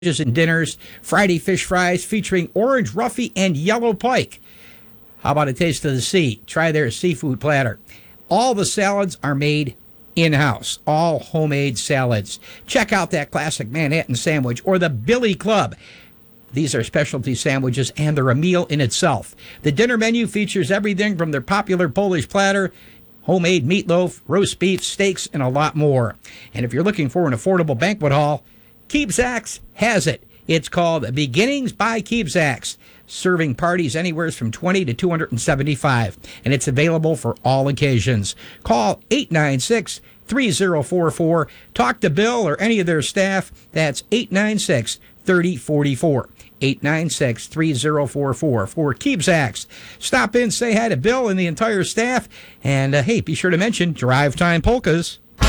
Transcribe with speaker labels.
Speaker 1: and dinners, Friday fish fries featuring orange roughy and yellow pike. How about a taste of the sea? Try their seafood platter. All the salads are made in-house, all homemade salads. Check out that classic Manhattan sandwich or the Billy Club. These are specialty sandwiches, and they're a meal in itself. The dinner menu features everything from their popular Polish platter, homemade meatloaf, roast beef, steaks, and a lot more. And if you're looking for an affordable banquet hall, Keepsacks has it. It's called Beginnings by Keepsacks, serving parties anywhere from 20 to 275, and it's available for all occasions. Call 896-3044. Talk to Bill or any of their staff. That's 896-3044. 896-3044 for Keepsacks. Stop in, say hi to Bill and the entire staff, and hey, be sure to mention Drive Time Polkas.